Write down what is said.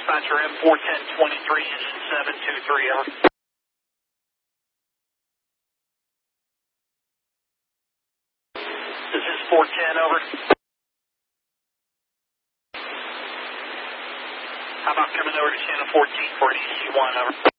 Dispatcher M41023, engine 723, over. This is 410, over. How about coming over to channel 14 for an EC1, over?